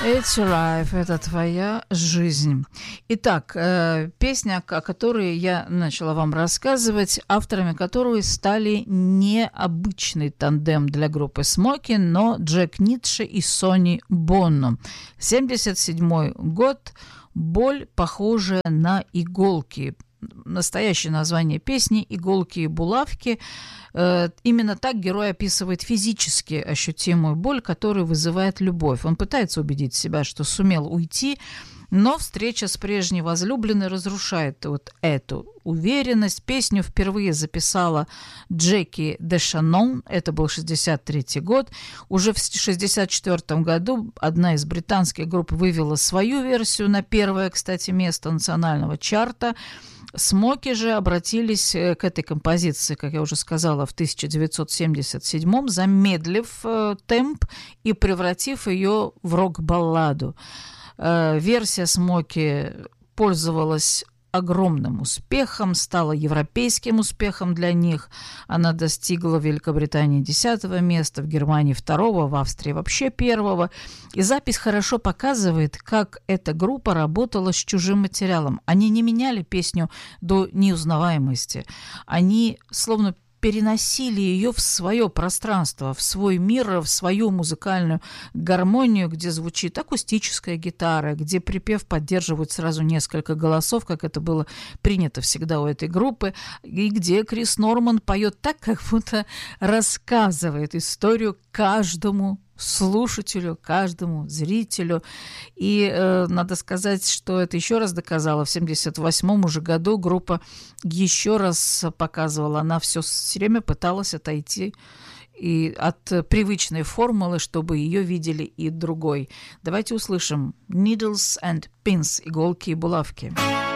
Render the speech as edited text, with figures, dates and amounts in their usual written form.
It's your life, это твоя жизнь. Итак, песня, о которой я начала вам рассказывать, авторами которой стали необычный тандем для группы Смоки, но Джек Ницше и Сонни Бонно. 1977 год. «Боль, похожая на иголки». Настоящее название песни «Иголки и булавки». Именно так герой описывает физически ощутимую боль, которую вызывает любовь. Он пытается убедить себя, что сумел уйти, но встреча с прежней возлюбленной разрушает вот эту уверенность. Песню впервые записала Джеки Дешанон, это был 1963 год. Уже в 1964 году одна из британских групп вывела свою версию на первое, кстати, место национального чарта. Смоки же обратились к этой композиции, как я уже сказала, в 1977-м, замедлив темп и превратив ее в рок-балладу. Версия Смоки пользовалась огромным успехом, стала европейским успехом для них. Она достигла в Великобритании 10-го места, в Германии 2-го, в Австрии вообще 1-го. И запись хорошо показывает, как эта группа работала с чужим материалом. Они не меняли песню до неузнаваемости. Они словно переносили ее в свое пространство, в свой мир, в свою музыкальную гармонию, где звучит акустическая гитара, где припев поддерживают сразу несколько голосов, как это было принято всегда у этой группы, и где Крис Норман поет так, как будто рассказывает историю каждому слушателю, каждому зрителю. И надо сказать, что это еще раз доказало. В 1978 уже году группа еще раз показывала. Она все время пыталась отойти и от привычной формулы, чтобы ее видели и другой. Давайте услышим «Needles and Pins» — «Иголки и булавки».